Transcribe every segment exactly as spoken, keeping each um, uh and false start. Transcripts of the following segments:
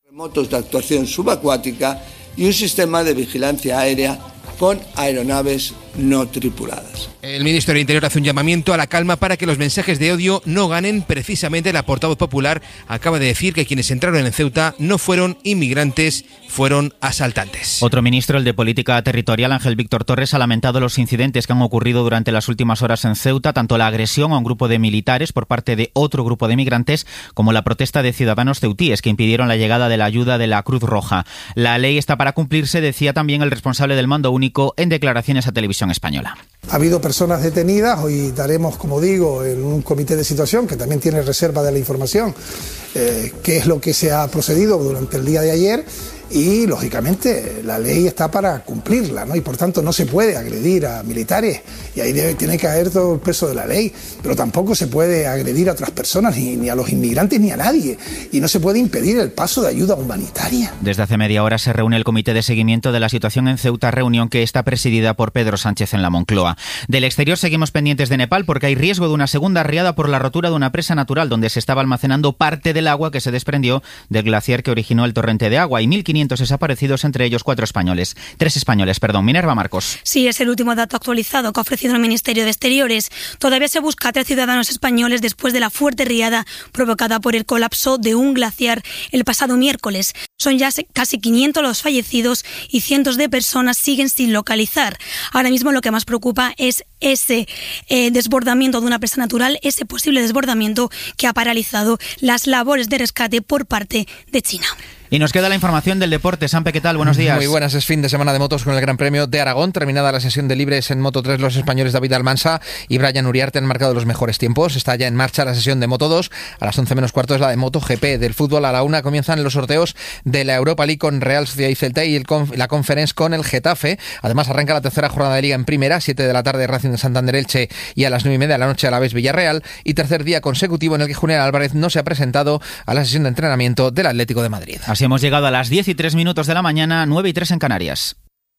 Motos de actuación subacuática y un sistema de vigilancia aérea con aeronaves no tripuladas. El ministro del Interior hace un llamamiento a la calma para que los mensajes de odio no ganen. Precisamente la portavoz popular acaba de decir que quienes entraron en Ceuta no fueron inmigrantes, fueron asaltantes. Otro ministro, el de Política Territorial, Ángel Víctor Torres, ha lamentado los incidentes que han ocurrido durante las últimas horas en Ceuta, tanto la agresión a un grupo de militares por parte de otro grupo de migrantes, como la protesta de ciudadanos ceutíes que impidieron la llegada de la ayuda de la Cruz Roja. La ley está para cumplirse, decía también el responsable del mando único en declaraciones a Televisión Española. Ha habido personas detenidas, hoy daremos, como digo, en un comité de situación que también tiene reserva de la información, eh, qué es lo que se ha procedido durante el día de ayer. Y, lógicamente, la ley está para cumplirla, ¿no? Y, por tanto, no se puede agredir a militares. Y ahí debe, tiene que caer todo el peso de la ley. Pero tampoco se puede agredir a otras personas, ni, ni a los inmigrantes, ni a nadie. Y no se puede impedir el paso de ayuda humanitaria. Desde hace media hora se reúne el Comité de Seguimiento de la Situación en Ceuta, reunión que está presidida por Pedro Sánchez en la Moncloa. Del exterior seguimos pendientes de Nepal porque hay riesgo de una segunda riada por la rotura de una presa natural donde se estaba almacenando parte del agua que se desprendió del glaciar que originó el torrente de agua. Y mil quinientos desaparecidos, entre ellos cuatro españoles. Tres españoles, perdón. Minerva Marcos. Sí, es el último dato actualizado que ha ofrecido el Ministerio de Exteriores. Todavía se busca a tres ciudadanos españoles después de la fuerte riada provocada por el colapso de un glaciar el pasado miércoles. Son ya casi quinientos los fallecidos y cientos de personas siguen sin localizar. Ahora mismo lo que más preocupa es ese eh, desbordamiento de una presa natural, ese posible desbordamiento que ha paralizado las labores de rescate por parte de China. Y nos queda la información del deporte. Sampe, ¿qué tal? Buenos días. Muy buenas, es fin de semana de motos con el Gran Premio de Aragón. Terminada la sesión de libres en Moto tres, los españoles David Almansa y Brian Uriarte han marcado los mejores tiempos. Está ya en marcha la sesión de Moto dos. A las once menos cuarto es la de MotoGP. Del fútbol a la una comienzan los sorteos de la Europa League con Real Sociedad y Celta y el conf- la Conference con el Getafe. Además arranca la tercera jornada de Liga en Primera, siete de la tarde Racing de Santander Elche y a las nueve y media de la noche Alavés Villarreal. Y tercer día consecutivo en el que Julián Álvarez no se ha presentado a la sesión de entrenamiento del Atlético de Madrid. Así hemos llegado a las diez y tres minutos de la mañana, nueve y tres en Canarias.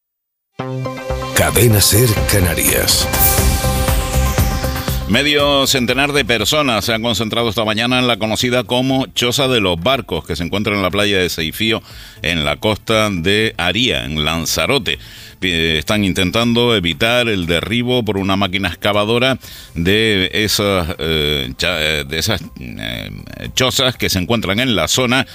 Cadena Ser Canarias. Medio centenar de personas se han concentrado esta mañana en la conocida como Choza de los Barcos, que se encuentra en la playa de Seifío, en la costa de Aría, en Lanzarote. Están intentando evitar el derribo por una máquina excavadora de esas, eh, de esas eh, chozas que se encuentran en la zona